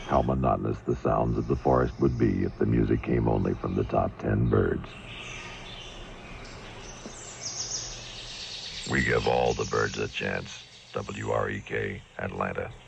How monotonous the sounds of the forest would be if the music came only from the top 10 birds. We give all the birds a chance. WREK, Atlanta.